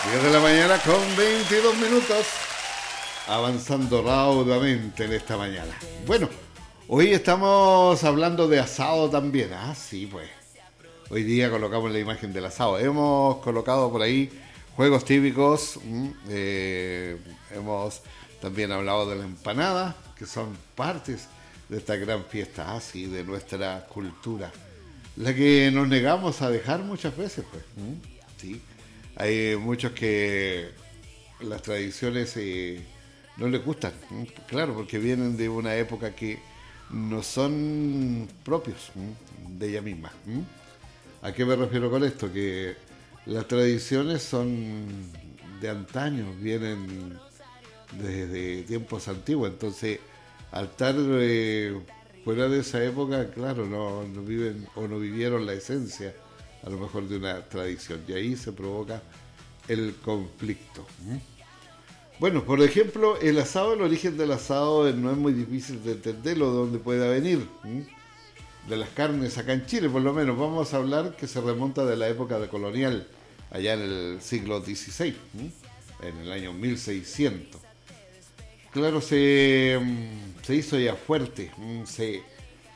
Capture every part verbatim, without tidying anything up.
diez de la mañana con veintidós minutos, avanzando raudamente en esta mañana. Bueno, hoy estamos hablando de asado también. Ah, sí, pues. Hoy día colocamos la imagen del asado. Hemos colocado por ahí juegos típicos. mm, eh, hemos también hablado de la empanada, que son partes de esta gran fiesta, así, de nuestra cultura. La que nos negamos a dejar muchas veces, pues. mm, Sí. Hay muchos que las tradiciones eh, no les gustan, ¿m? Claro, porque vienen de una época que no son propios, ¿m? De ella misma. ¿m? ¿A qué me refiero con esto? Que las tradiciones son de antaño, vienen desde tiempos antiguos, entonces al estar eh, fuera de esa época, claro, no, no viven o no vivieron la esencia a lo mejor de una tradición, y ahí se provoca el conflicto. ¿m? Bueno, por ejemplo, el asado, el origen del asado eh, no es muy difícil de entenderlo, de dónde pueda venir. ¿m? De las carnes acá en Chile, por lo menos. Vamos a hablar que se remonta de la época de colonial, allá en el siglo dieciséis, ¿m? En el año mil seiscientos. Claro, se, mm, se hizo ya fuerte, mm, se,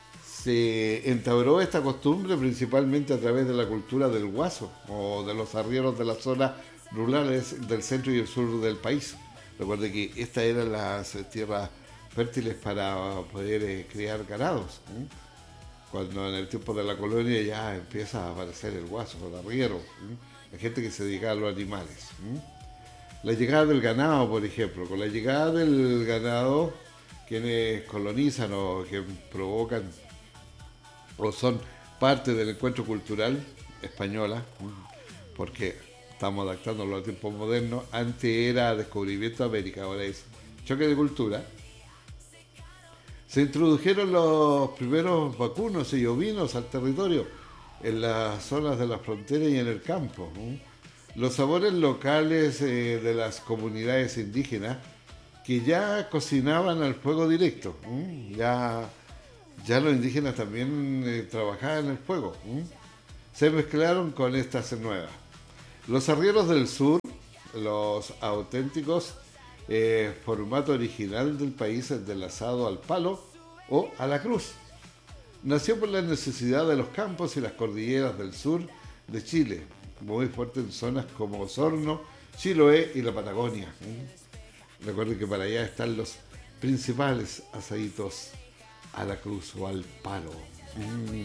se entabló esta costumbre principalmente a través de la cultura del guaso o de los arrieros de las zonas rurales del centro y el sur del país. Recuerde que estas eran las eh, tierras fértiles para poder eh, criar ganados. ¿m? Cuando en el tiempo de la colonia ya empieza a aparecer el guaso, el arriero, ¿m? La gente que se dedica a los animales. ¿m? La llegada del ganado, por ejemplo, con la llegada del ganado, quienes colonizan o que provocan o son parte del encuentro cultural española, porque estamos adaptándolo a tiempos modernos. Antes era descubrimiento de América, ahora es choque de cultura. Se introdujeron los primeros vacunos y ovinos al territorio, en las zonas de la frontera y en el campo. ¿no? Los sabores locales eh, de las comunidades indígenas que ya cocinaban al fuego directo. ¿m? Ya, ya los indígenas también eh, trabajaban el fuego. ¿m? Se mezclaron con estas nuevas. Los arrieros del sur, los auténticos eh, formato original del país, el del asado al palo o a la cruz. Nació por la necesidad de los campos y las cordilleras del sur de Chile, muy fuerte en zonas como Osorno, Chiloé y la Patagonia. ¿eh? Recuerden que para allá están los principales asaditos a la cruz o al palo. Mm.